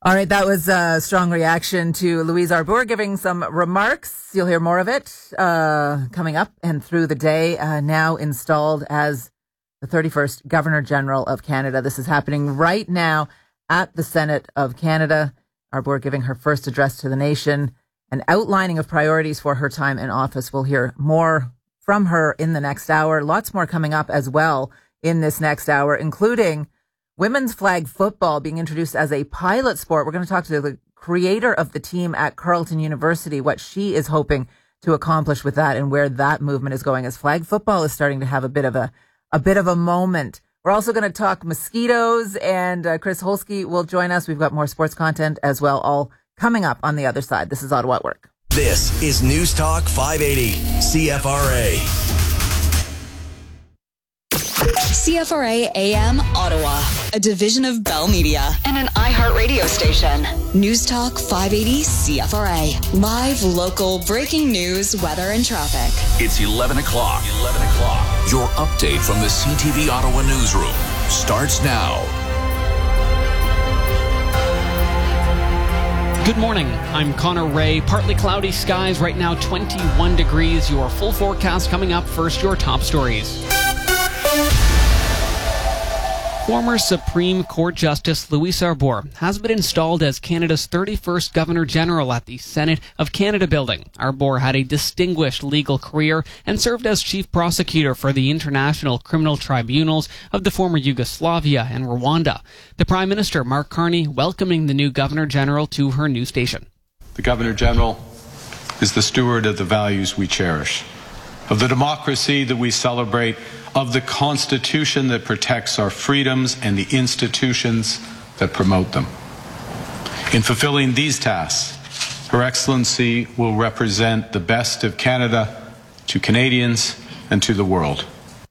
All right, that was a strong reaction to Louise Arbour giving some remarks. You'll hear more of it coming up and through the day. Now installed as the 31st Governor General of Canada. This is happening right now at the Senate of Canada. Arbour giving her first address to the nation, an outlining of priorities for her time in office. We'll hear more from her in the next hour. Lots more coming up as well in this next hour, including women's flag football being introduced as a pilot sport. We're going to talk to the creator of the team at Carleton University, what she is hoping to accomplish with that and where that movement is going as flag football is starting to have a bit of a moment. We're also going to talk mosquitoes, and Chris Holsky will join us. We've got more sports content as well, all coming up on the other side. This is Ottawa at Work. This is News Talk 580 CFRA. CFRA AM Ottawa, a division of Bell Media and an iHeart radio station. News Talk 580 CFRA. Live, local, breaking news, weather, and traffic. It's 11 o'clock. Your update from the CTV Ottawa newsroom starts now. Good morning. I'm Connor Ray. Partly cloudy skies right now, 21 degrees. Your full forecast coming up. First, your top stories. Former Supreme Court Justice Louise Arbour has been installed as Canada's 31st Governor General at the Senate of Canada building. Arbour had a distinguished legal career and served as Chief Prosecutor for the International Criminal Tribunals of the former Yugoslavia and Rwanda. The Prime Minister, Mark Carney, welcoming the new Governor General to her new station. The Governor General is the steward of the values we cherish, of the democracy that we celebrate, of the Constitution that protects our freedoms and the institutions that promote them. In fulfilling these tasks, Her Excellency will represent the best of Canada to Canadians and to the world.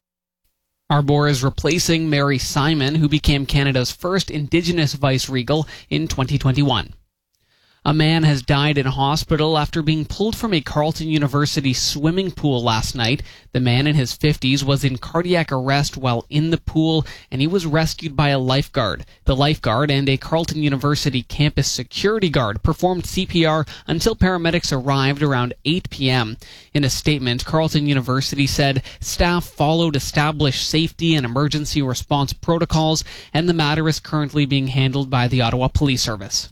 Arbour is replacing Mary Simon, who became Canada's first Indigenous vice-regal in 2021. A man has died in a hospital after being pulled from a Carleton University swimming pool last night. The man in his 50s was in cardiac arrest while in the pool, and he was rescued by a lifeguard. The lifeguard and a Carleton University campus security guard performed CPR until paramedics arrived around 8 p.m. In a statement, Carleton University said staff followed established safety and emergency response protocols, and the matter is currently being handled by the Ottawa Police Service.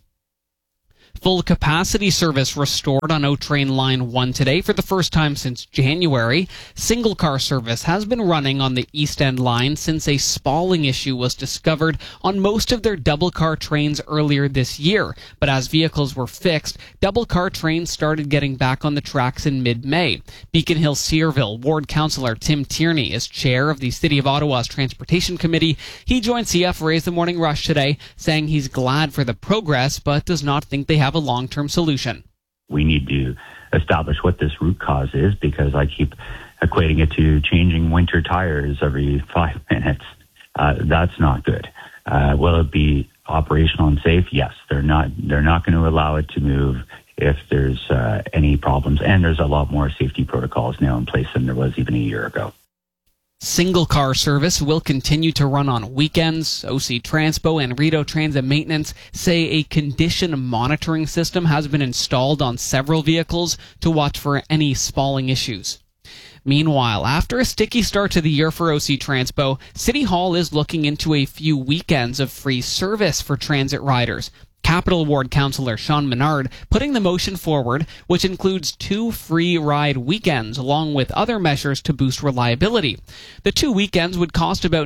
Full capacity service restored on O Train Line 1 today for the first time since January. Single car service has been running on the East End line since a spalling issue was discovered on most of their double car trains earlier this year. But as vehicles were fixed, double car trains started getting back on the tracks in mid-May. Beacon Hill Searville Ward Councillor Tim Tierney is chair of the City of Ottawa's Transportation Committee. He joined CFRA's The Morning Rush today, saying he's glad for the progress but does not think they have a long-term solution. We need to establish what this root cause is, because I keep equating it to changing winter tires every 5 minutes. That's not good. Will it be operational and safe? Yes. They're not going to allow it to move if there's any problems, and there's a lot more safety protocols now in place than there was even a year ago. Single car service will continue to run on weekends. OC Transpo and Rideau Transit Maintenance say a condition monitoring system has been installed on several vehicles to watch for any spalling issues. Meanwhile, after a sticky start to the year for OC Transpo, City Hall is looking into a few weekends of free service for transit riders. Capital Ward Councillor Sean Menard putting the motion forward, which includes 2 free ride weekends along with other measures to boost reliability. The 2 weekends would cost about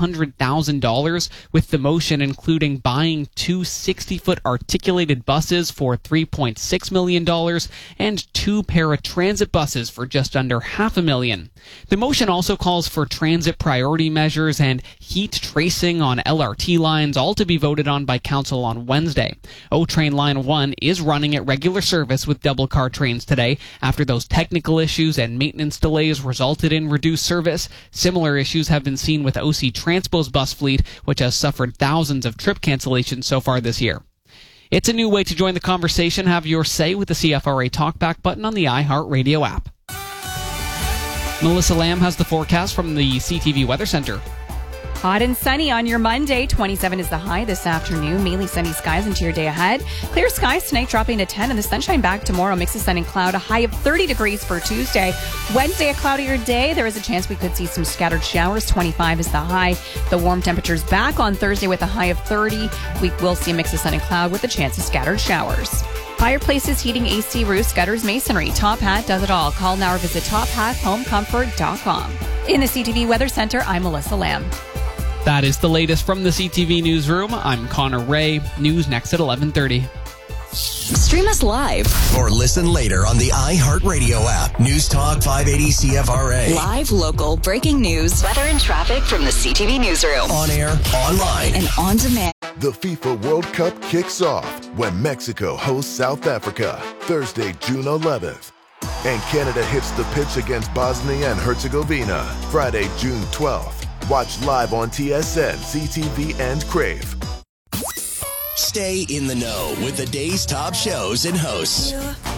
$900,000, with the motion including buying 2 60-foot articulated buses for $3.6 million and 2 paratransit buses for just under $500,000. The motion also calls for transit priority measures and heat tracing on LRT lines, all to be voted on by Council on Wednesday. O Train Line 1 is running at regular service with double car trains today after those technical issues and maintenance delays resulted in reduced service. Similar issues have been seen with OC Transpo's bus fleet, which has suffered thousands of trip cancellations so far this year. It's a new way to join the conversation. Have your say with the CFRA Talkback button on the iHeart Radio app. Melissa Lamb has the forecast from the CTV Weather Center. Hot and sunny on your Monday. 27 is the high this afternoon. Mainly sunny skies into your day ahead. Clear skies tonight dropping to 10 and the sunshine back tomorrow. Mix of sun and cloud. A high of 30 degrees for Tuesday. Wednesday, a cloudier day. There is a chance we could see some scattered showers. 25 is the high. The warm temperatures back on Thursday with a high of 30. We will see a mix of sun and cloud with a chance of scattered showers. Higher Places Heating, AC, roofs, gutters, masonry. Top Hat does it all. Call now or visit tophathomecomfort.com. In the CTV Weather Center, I'm Melissa Lamb. That is the latest from the CTV Newsroom. I'm Connor Ray. News next at 11:30. Stream us live Or listen later on the iHeartRadio app. News Talk 580 CFRA. Live, local, breaking news, weather and traffic from the CTV Newsroom. On air, online, and on demand. The FIFA World Cup kicks off when Mexico hosts South Africa Thursday, June 11th. And Canada hits the pitch against Bosnia and Herzegovina Friday, June 12th. Watch live on TSN, CTV, and Crave. Stay in the know with the day's top shows and hosts.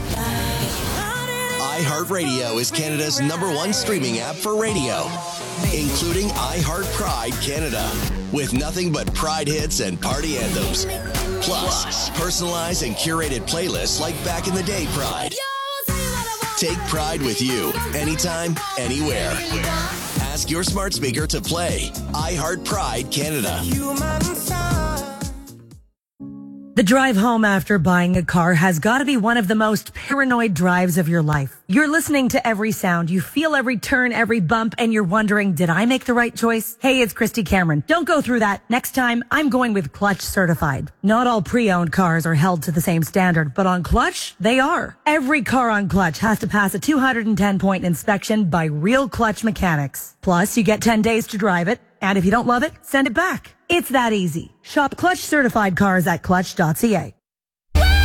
iHeartRadio is Canada's #1 streaming app for radio, including iHeart Pride Canada, with nothing but Pride hits and party anthems. Plus, personalized and curated playlists like Back in the Day Pride. Take Pride with you, anytime, anywhere. Ask your smart speaker to play iHeart Pride Canada. The drive home after buying a car has got to be one of the most paranoid drives of your life. You're listening to every sound. You feel every turn, every bump, and you're wondering, did I make the right choice? Hey, it's Christy Cameron. Don't go through that. Next time, I'm going with Clutch Certified. Not all pre-owned cars are held to the same standard, but on Clutch, they are. Every car on Clutch has to pass a 210-point inspection by real Clutch mechanics. Plus, you get 10 days to drive it. And if you don't love it, send it back. It's that easy. Shop Clutch certified cars at clutch.ca.